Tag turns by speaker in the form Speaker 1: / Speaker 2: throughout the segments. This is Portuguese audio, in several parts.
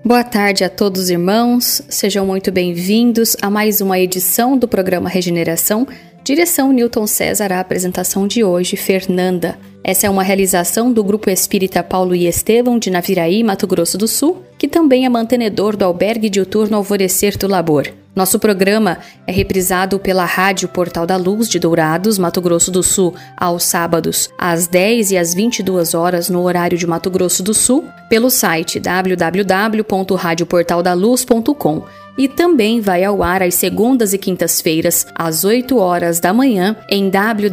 Speaker 1: Boa tarde a todos os irmãos, sejam muito bem-vindos a mais uma edição do programa Regeneração, direção Newton César, a apresentação de hoje, Fernanda. Essa é uma realização do Grupo Espírita Paulo e Estevão de Naviraí, Mato Grosso do Sul, que também é mantenedor do Albergue Diuturno Alvorecer do Labor. Nosso programa é reprisado pela Rádio Portal da Luz de Dourados, Mato Grosso do Sul, aos sábados, às 10 e às 22 horas no horário de Mato Grosso do Sul, pelo site www.radioportaldaluz.com e também vai ao ar às segundas e quintas-feiras, às 8 horas da manhã, em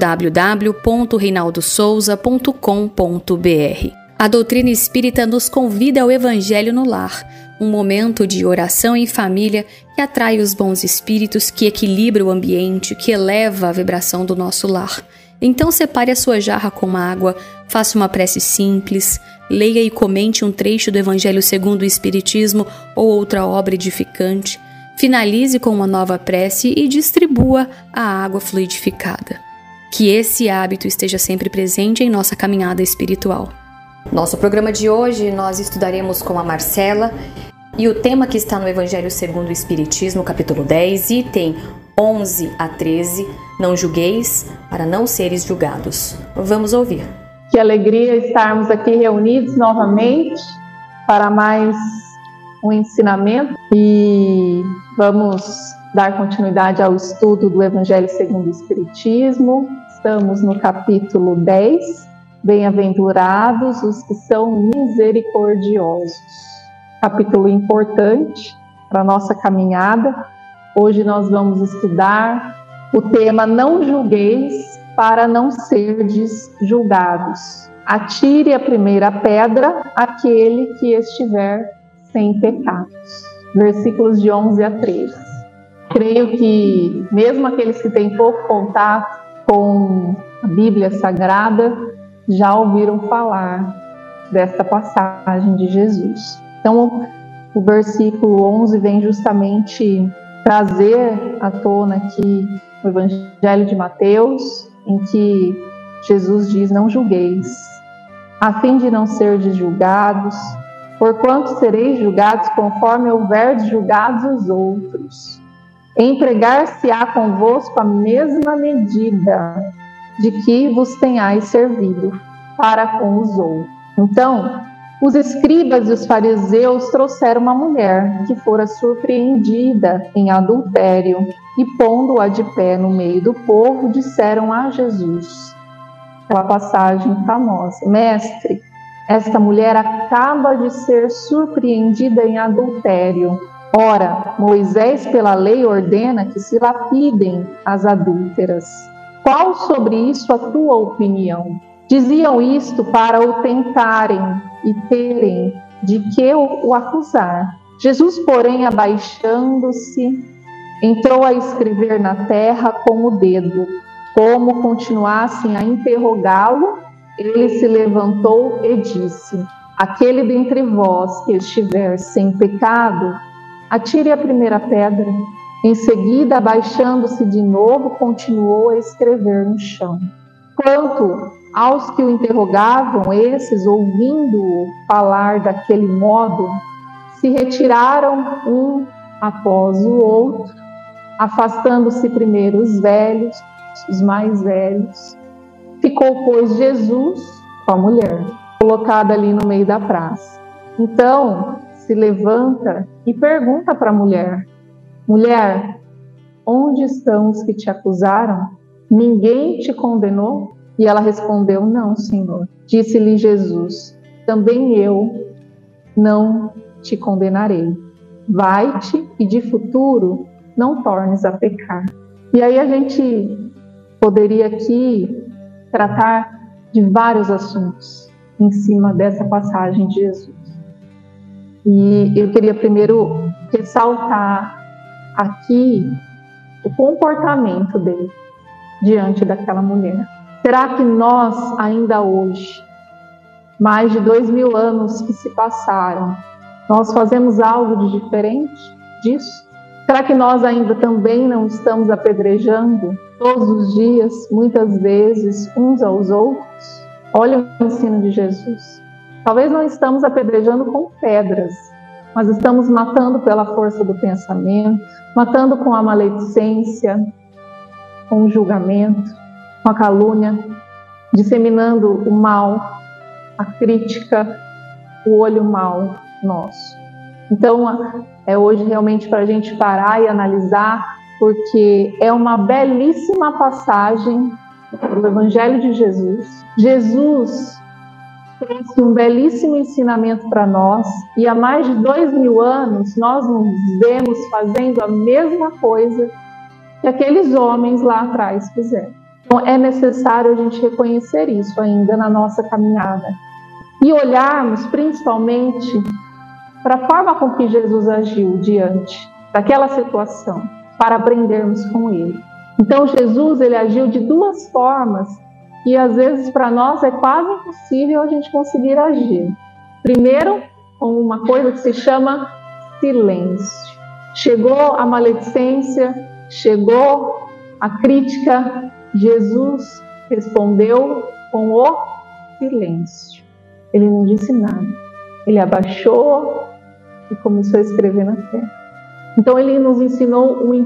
Speaker 1: www.reinaldosouza.com.br. A doutrina espírita nos convida ao Evangelho no Lar, um momento de oração em família que atrai os bons espíritos, que equilibra o ambiente, que eleva a vibração do nosso lar. Então separe a sua jarra com água, faça uma prece simples, leia e comente um trecho do Evangelho segundo o Espiritismo ou outra obra edificante, finalize com uma nova prece e distribua a água fluidificada. Que esse hábito esteja sempre presente em nossa caminhada espiritual. Nosso programa de hoje nós estudaremos com a Marcela e o tema que está no Evangelho segundo o Espiritismo, capítulo 10, item 11 a 13, não julgueis para não seres julgados. Vamos ouvir.
Speaker 2: Que alegria estarmos aqui reunidos novamente para mais um ensinamento e vamos dar continuidade ao estudo do Evangelho segundo o Espiritismo. Estamos no capítulo 10, Bem-aventurados os que são misericordiosos. Capítulo importante para a nossa caminhada. Hoje nós vamos estudar o tema Não julgueis para não serdes julgados. Atire a primeira pedra aquele que estiver sem pecados. Versículos de 11 a 13. Creio que mesmo aqueles que têm pouco contato com a Bíblia Sagrada já ouviram falar desta passagem de Jesus. Então, o versículo 11 vem justamente trazer à tona aqui o Evangelho de Mateus, em que Jesus diz: não julgueis, a fim de não serdes julgados, porquanto sereis julgados conforme houverdes julgados os outros. Empregar-se-á convosco a mesma medida de que vos tenhais servido para com os outros. Então, os escribas e os fariseus trouxeram uma mulher que fora surpreendida em adultério e, pondo-a de pé no meio do povo, disseram a Jesus, aquela passagem famosa: Mestre, esta mulher acaba de ser surpreendida em adultério. Ora, Moisés pela lei ordena que se lapidem as adúlteras. Qual sobre isso a tua opinião? Diziam isto para o tentarem e terem de que o acusar. Jesus, porém, abaixando-se, entrou a escrever na terra com o dedo. Como continuassem a interrogá-lo, ele se levantou e disse: aquele dentre vós que estiver sem pecado, atire a primeira pedra. Em seguida, abaixando-se de novo, continuou a escrever no chão. Quanto aos que o interrogavam, esses, ouvindo-o falar daquele modo, se retiraram um após o outro, afastando-se primeiro os velhos, os mais velhos. Ficou, pois, Jesus com a mulher, colocada ali no meio da praça. Então, se levanta e pergunta para a mulher: mulher, onde estão os que te acusaram? Ninguém te condenou? E ela respondeu: não, Senhor. Disse-lhe Jesus: também eu não te condenarei. Vai-te e de futuro não tornes a pecar. E aí a gente poderia aqui tratar de vários assuntos em cima dessa passagem de Jesus. E eu queria primeiro ressaltar aqui o comportamento dele diante daquela mulher. Será que nós, ainda hoje, mais de 2000 anos que se passaram, nós fazemos algo de diferente disso? Será que nós ainda também não estamos apedrejando todos os dias, muitas vezes, uns aos outros? Olha o ensino de Jesus. Talvez não estamos apedrejando com pedras, mas estamos matando pela força do pensamento, matando com a maledicência, com o julgamento, com a calúnia, disseminando o mal, a crítica, o olho mau nosso. Então, é hoje realmente para a gente parar e analisar, porque é uma belíssima passagem do Evangelho de Jesus. Jesus trouxe um belíssimo ensinamento para nós, e há mais de 2000 anos nós nos vemos fazendo a mesma coisa que aqueles homens lá atrás fizeram. Então é necessário a gente reconhecer isso ainda na nossa caminhada e olharmos principalmente para a forma com que Jesus agiu diante daquela situação, para aprendermos com ele. Então Jesus, ele agiu de duas formas e às vezes para nós é quase impossível a gente conseguir agir. Primeiro, com uma coisa que se chama silêncio. Chegou a maledicência, chegou a crítica, Jesus respondeu com o silêncio. Ele não disse nada. Ele abaixou e começou a escrever na terra. Então ele nos ensinou uma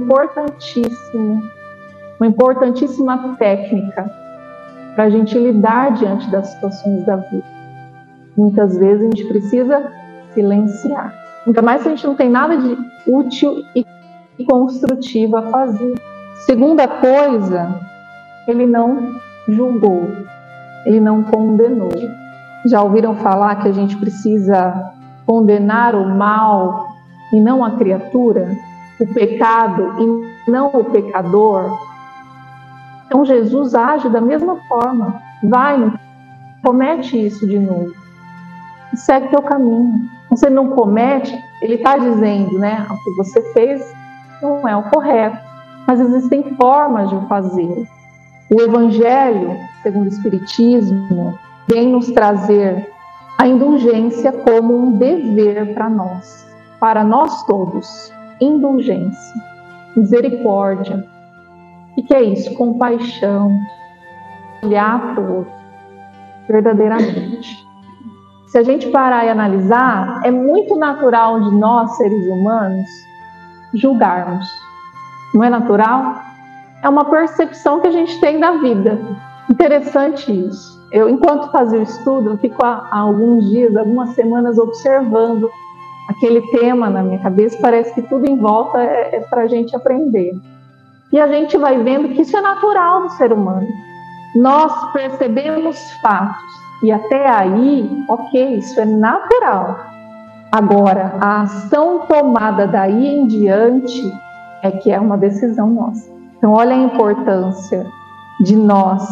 Speaker 2: importantíssima técnica para a gente lidar diante das situações da vida. Muitas vezes a gente precisa silenciar. Ainda mais se a gente não tem nada de útil e construtivo a fazer. Segunda coisa, ele não julgou, ele não condenou. Já ouviram falar que a gente precisa condenar o mal e não a criatura? O pecado e não o pecador? Então Jesus age da mesma forma. Vai, não comete isso de novo. Segue teu caminho. Você não comete, ele está dizendo, né? O que você fez não é o correto. Mas existem formas de fazer. O Evangelho, segundo o Espiritismo, vem nos trazer a indulgência como um dever para nós todos. Indulgência, misericórdia. O que é isso? Compaixão, olhar para o outro, verdadeiramente. Se a gente parar e analisar, é muito natural de nós, seres humanos, julgarmos. Não é natural? É uma percepção que a gente tem da vida. Interessante isso. Eu, enquanto fazia o estudo, eu fico há alguns dias, algumas semanas observando aquele tema na minha cabeça. Parece que tudo em volta é para a gente aprender. E a gente vai vendo que isso é natural do ser humano. Nós percebemos fatos e até aí, ok, isso é natural. Agora, a ação tomada daí em diante é que é uma decisão nossa. Então, olha a importância de nós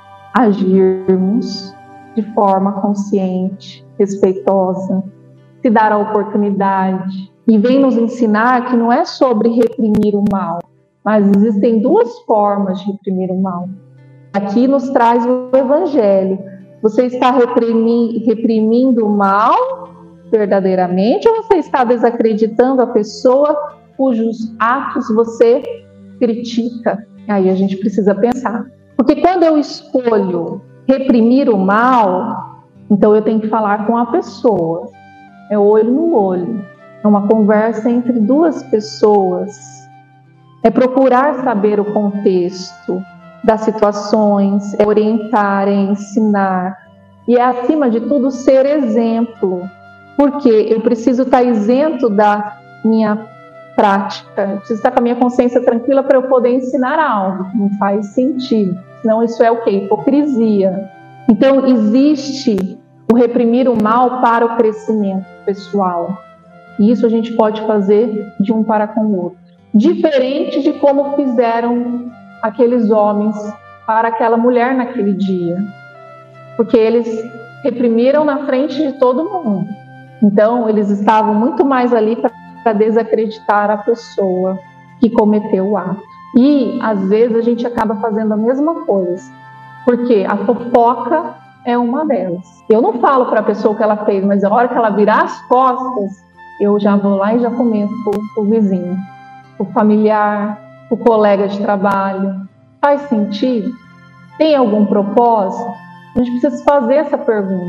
Speaker 2: agirmos de forma consciente, respeitosa, se dar a oportunidade. E vem nos ensinar que não é sobre reprimir o mal, mas existem duas formas de reprimir o mal. Aqui nos traz o Evangelho. Você está reprimindo o mal verdadeiramente ou você está desacreditando a pessoa cujos atos você critica? Aí a gente precisa pensar. Porque quando eu escolho reprimir o mal, então eu tenho que falar com a pessoa. É olho no olho. É uma conversa entre duas pessoas. É procurar saber o contexto das situações, é orientar, é ensinar. E é, acima de tudo, ser exemplo. Porque eu preciso estar isento da minha prática. Eu preciso estar com a minha consciência tranquila para eu poder ensinar algo. Não faz sentido. Senão isso é o quê? Hipocrisia. Então, existe o reprimir o mal para o crescimento pessoal. E isso a gente pode fazer de um para com o outro. Diferente de como fizeram aqueles homens para aquela mulher naquele dia. Porque eles reprimiram na frente de todo mundo. Então, eles estavam muito mais ali para desacreditar a pessoa que cometeu o ato. E, às vezes, a gente acaba fazendo a mesma coisa. Porque a fofoca é uma delas. Eu não falo para a pessoa o que ela fez, mas a hora que ela virar as costas, eu já vou lá e já comento com o vizinho, o familiar, o colega de trabalho. Faz sentido? Tem algum propósito? A gente precisa fazer essa pergunta.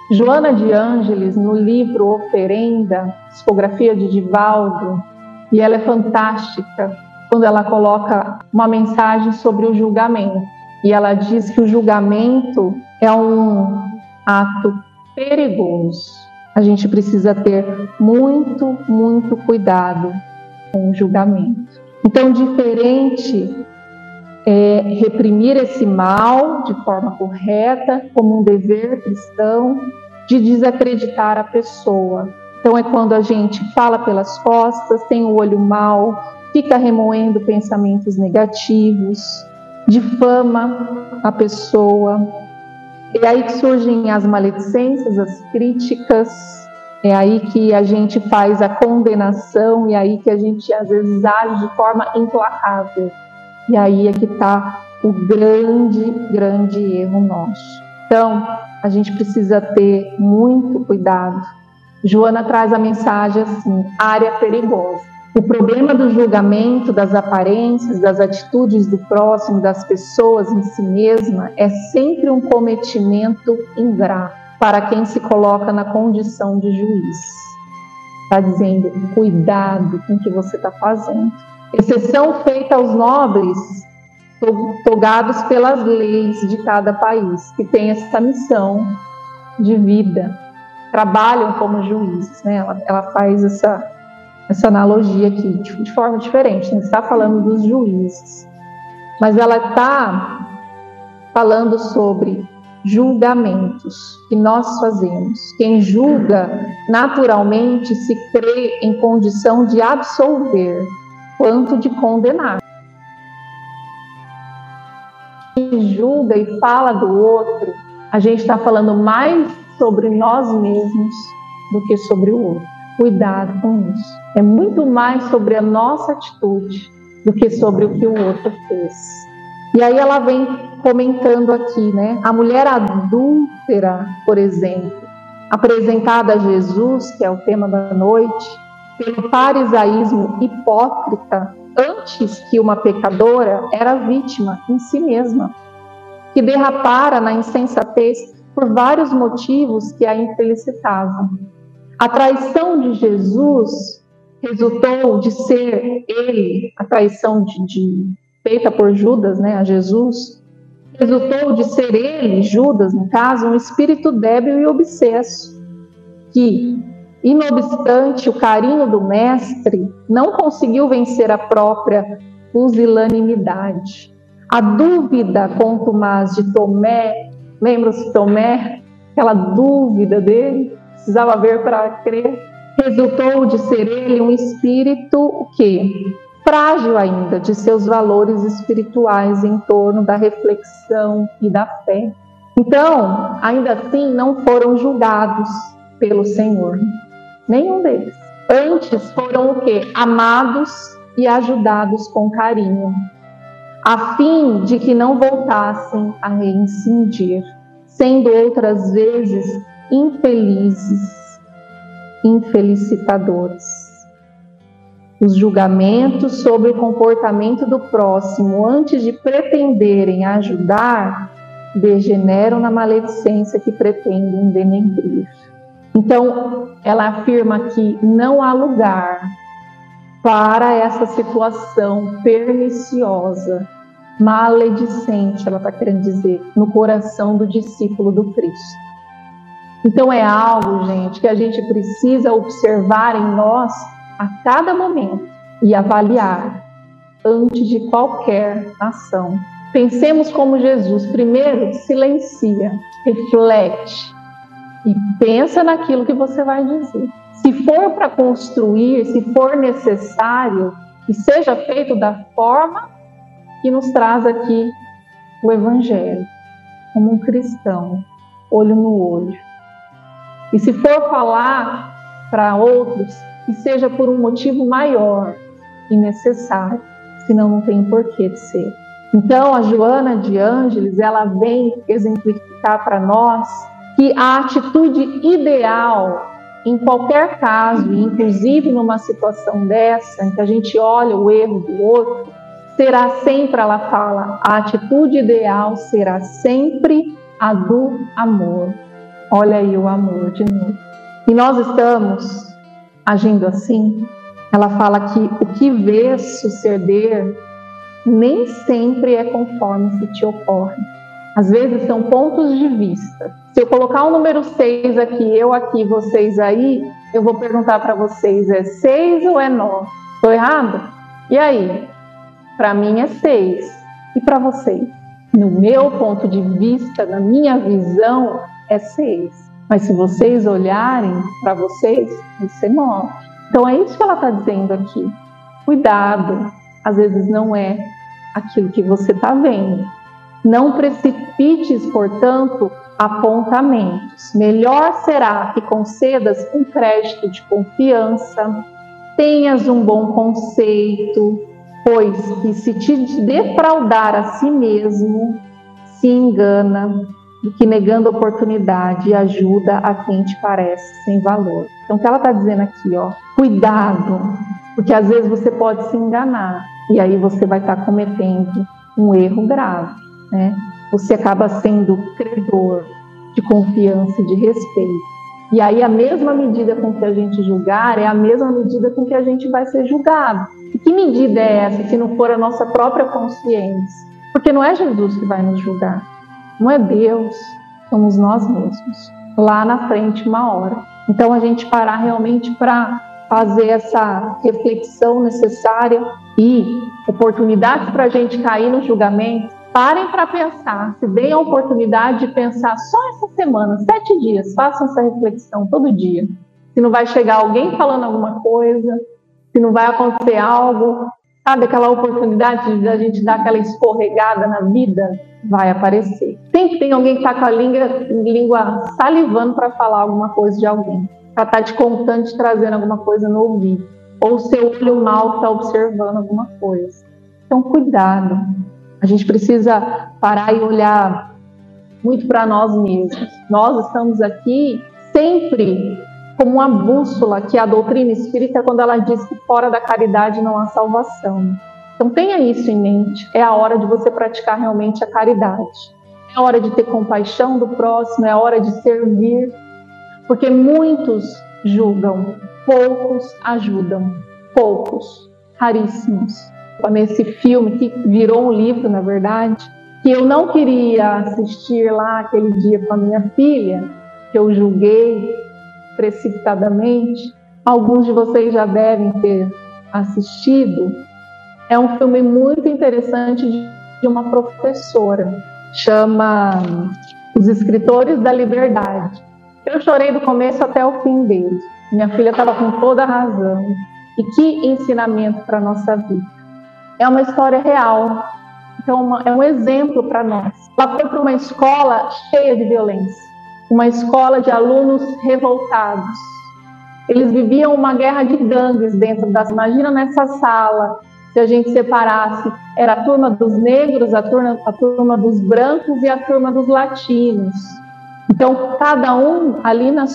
Speaker 2: Joana de Ângeles, no livro Oferenda, psicografia de Divaldo, e ela é fantástica quando ela coloca uma mensagem sobre o julgamento. E ela diz que o julgamento é um ato perigoso. A gente precisa ter muito, muito cuidado com o julgamento. Então, diferente é reprimir esse mal de forma correta, como um dever cristão, de desacreditar a pessoa. Então, é quando a gente fala pelas costas, tem o olho mau, fica remoendo pensamentos negativos, difama a pessoa. É aí que surgem as maledicências, as críticas, é aí que a gente faz a condenação, e aí que a gente às vezes age de forma implacável. E aí é que está o grande erro nosso. Então, a gente precisa ter muito cuidado. Joana traz a mensagem assim: área perigosa. O problema do julgamento, das aparências, das atitudes do próximo, das pessoas em si mesma, é sempre um cometimento ingrato para quem se coloca na condição de juiz. Está dizendo, cuidado com o que você está fazendo. Exceção feita aos nobres, togados pelas leis de cada país, que tem essa missão de vida, trabalham como juízes, né? Ela faz essa analogia aqui, de forma diferente, não está falando dos juízes, mas ela está falando sobre julgamentos que nós fazemos. Quem julga, naturalmente, se crê em condição de absolver, quanto de condenar. Quem julga e fala do outro, a gente está falando mais sobre nós mesmos do que sobre o outro. Cuidado com isso. É muito mais sobre a nossa atitude do que sobre o que o outro fez. E aí ela vem comentando aqui, né? A mulher adúltera, por exemplo, apresentada a Jesus, que é o tema da noite, pelo farisaísmo hipócrita, antes que uma pecadora, era vítima em si mesma, que derrapara na insensatez por vários motivos que a infelicitavam. A traição de Jesus resultou de ser ele, a traição feita por Judas, né, a Jesus, resultou de ser ele, Judas, no caso, um espírito débil e obsesso, que, inobstante o carinho do mestre, não conseguiu vencer a própria pusilanimidade. A dúvida contumaz de Tomé, lembra-se Tomé? Aquela dúvida dele, precisava ver para crer, resultou de ser ele um espírito o quê? Frágil ainda de seus valores espirituais em torno da reflexão e da fé. Então, ainda assim, não foram julgados pelo Senhor, nenhum deles. Antes foram o quê? Amados e ajudados com carinho, a fim de que não voltassem a reincidir, sendo outras vezes infelizes, infelicitadores. Os julgamentos sobre o comportamento do próximo, antes de pretenderem ajudar, degeneram na maledicência que pretendem denegrir. Então, ela afirma que não há lugar para essa situação perniciosa, maledicente, ela está querendo dizer, no coração do discípulo do Cristo. Então, é algo, gente, que a gente precisa observar em nós a cada momento e avaliar antes de qualquer ação. Pensemos como Jesus. Primeiro, silencia, reflete e pensa naquilo que você vai dizer. Se for para construir, se for necessário, que seja feito da forma que nos traz aqui o Evangelho, como um cristão, olho no olho. E se for falar para outros, que seja por um motivo maior e necessário, senão não tem porquê de ser. Então, a Joana de Ângeles, ela vem exemplificar para nós que a atitude ideal, em qualquer caso, inclusive numa situação dessa, em que a gente olha o erro do outro, será sempre, ela fala, a atitude ideal será sempre a do amor. Olha aí o amor de novo. E nós estamos agindo assim. Ela fala que o que vês suceder nem sempre é conforme se te ocorre. Às vezes são pontos de vista. Se eu colocar o número 6 aqui, eu aqui, vocês aí, eu vou perguntar para vocês, é 6 ou é 9? Estou errado? E aí? Para mim é 6. E para vocês? No meu ponto de vista, na minha visão, é 6. Mas se vocês olharem para vocês, vai ser 9. Então é isso que ela está dizendo aqui. Cuidado, às vezes não é aquilo que você está vendo. Não precipites, portanto, apontamentos. Melhor será que concedas um crédito de confiança, tenhas um bom conceito, pois que se te defraudar a si mesmo, se engana, do que negando oportunidade e ajuda a quem te parece sem valor. Então o que ela está dizendo aqui, ó, cuidado, porque às vezes você pode se enganar e aí você vai estar cometendo um erro grave, né? Você acaba sendo credor de confiança e de respeito. E aí a mesma medida com que a gente julgar é a mesma medida com que a gente vai ser julgado. E que medida é essa se não for a nossa própria consciência? Porque não é Jesus que vai nos julgar, não é Deus, somos nós mesmos, lá na frente uma hora. Então a gente parar realmente para fazer essa reflexão necessária e oportunidades para a gente cair no julgamento. Parem para pensar, se deem a oportunidade de pensar só essa semana, 7 dias, façam essa reflexão todo dia. Se não vai chegar alguém falando alguma coisa, se não vai acontecer algo, sabe, aquela oportunidade de a gente dar aquela escorregada na vida, vai aparecer. Sempre tem alguém que está com a língua salivando para falar alguma coisa de alguém, para estar te contando, te trazendo alguma coisa no ouvido, ou o seu olho mal está observando alguma coisa. Então, cuidado. A gente precisa parar e olhar muito para nós mesmos. Nós estamos aqui sempre como uma bússola que é a doutrina espírita quando ela diz que fora da caridade não há salvação. Então tenha isso em mente. É a hora de você praticar realmente a caridade. É a hora de ter compaixão do próximo, é a hora de servir. Porque muitos julgam, poucos ajudam. Poucos, raríssimos. Nesse filme, que virou um livro, na verdade, que eu não queria assistir lá aquele dia com a minha filha, que eu julguei precipitadamente. Alguns de vocês já devem ter assistido. É um filme muito interessante de uma professora, chama Os Escritores da Liberdade. Eu chorei do começo até o fim dele. Minha filha estava com toda a razão. E que ensinamento para a nossa vida. É uma história real, então é um exemplo para nós. Ela foi para uma escola cheia de violência, uma escola de alunos revoltados. Eles viviam uma guerra de gangues dentro das... Imagina nessa sala, se a gente separasse, era a turma dos negros, a turma dos brancos e a turma dos latinos. Então, cada um ali no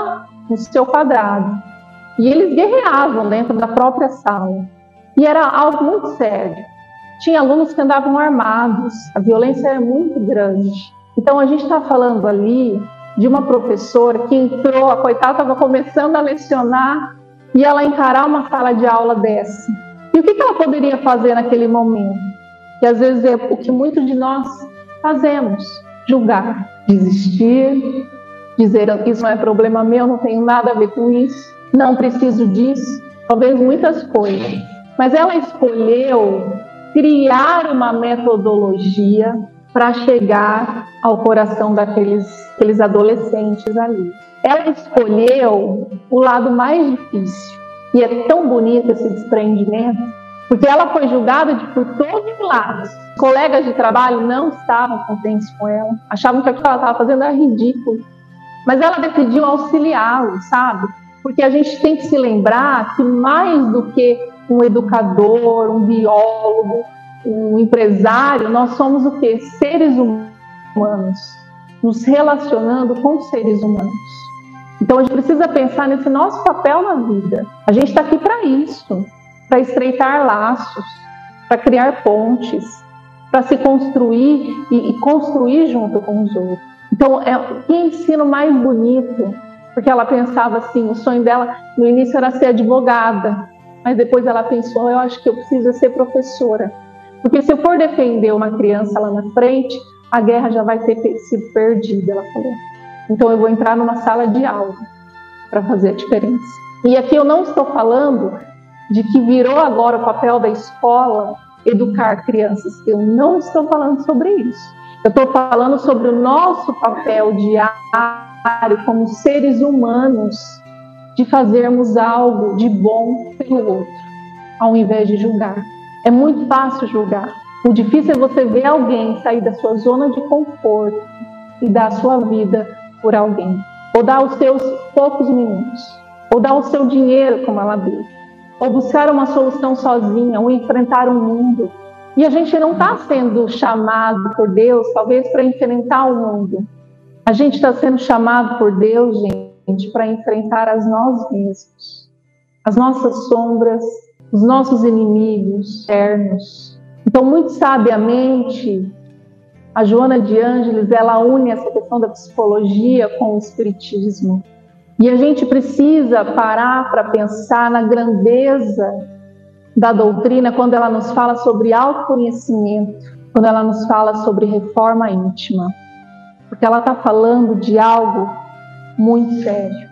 Speaker 2: seu quadrado. E eles guerreavam dentro da própria sala. E era algo muito sério. Tinha alunos que andavam armados, a violência era muito grande. Então a gente está falando ali de uma professora que entrou, a coitada estava começando a lecionar, e ela encarar uma sala de aula dessa. E o que ela poderia fazer naquele momento? Que às vezes é o que muitos de nós fazemos, julgar, desistir, dizer isso não é problema meu, não tenho nada a ver com isso, não preciso disso, talvez muitas coisas. Mas ela escolheu criar uma metodologia para chegar ao coração daqueles adolescentes ali. Ela escolheu o lado mais difícil. E é tão bonito esse desprendimento, porque ela foi julgada por todos os lados. Colegas de trabalho não estavam contentes com ela, achavam que aquilo que ela estava fazendo era ridículo. Mas ela decidiu auxiliá-lo, sabe? Porque a gente tem que se lembrar que mais do que um educador, um biólogo, um empresário, nós somos o quê? Seres humanos, nos relacionando com seres humanos. Então a gente precisa pensar nesse nosso papel na vida. A gente está aqui para isso, para estreitar laços, para criar pontes, para se construir e construir junto com os outros. Então, que ensino mais bonito, porque ela pensava assim, o sonho dela no início era ser advogada, mas depois ela pensou, eu acho que eu preciso ser professora, porque se eu for defender uma criança lá na frente, a guerra já vai ter sido perdida, ela falou. Então eu vou entrar numa sala de aula para fazer a diferença. E aqui eu não estou falando de que virou agora o papel da escola educar crianças, eu não estou falando sobre isso. Eu estou falando sobre o nosso papel diário como seres humanos de fazermos algo de bom pelo outro, ao invés de julgar. É muito fácil julgar. O difícil é você ver alguém sair da sua zona de conforto e dar a sua vida por alguém. Ou dar os seus poucos minutos. Ou dar o seu dinheiro, como ela deu. Ou buscar uma solução sozinha, ou enfrentar um mundo. E a gente não está sendo chamado por Deus, talvez, para enfrentar o mundo. A gente está sendo chamado por Deus, gente, para enfrentar as nós mesmos. As nossas sombras, os nossos inimigos externos. Então, muito sabiamente, a Joana de Ângeles, ela une essa questão da psicologia com o espiritismo. E a gente precisa parar para pensar na grandeza da doutrina quando ela nos fala sobre autoconhecimento, quando ela nos fala sobre reforma íntima. Porque ela está falando de algo muito sério.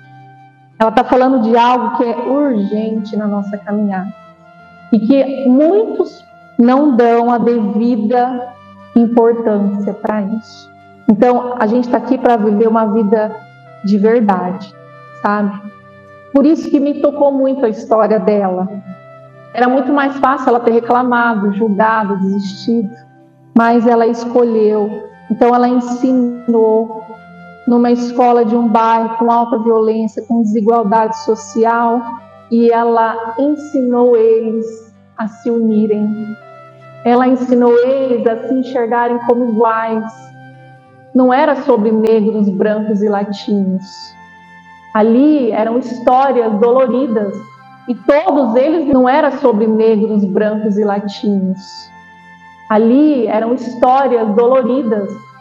Speaker 2: Ela está falando de algo que é urgente na nossa caminhada. E que muitos não dão a devida importância para isso. Então, a gente está aqui para viver uma vida de verdade, sabe? Por isso que me tocou muito a história dela. Era muito mais fácil ela ter reclamado, julgado, desistido, mas ela escolheu. Então, ela ensinou numa escola de um bairro com alta violência, com desigualdade social, e ela ensinou eles a se unirem. Ela ensinou eles a se enxergarem como iguais. Não era sobre negros, brancos e latinos. Ali eram histórias doloridas. E todos eles não eram sobre negros, brancos e latinos. Ali eram histórias doloridas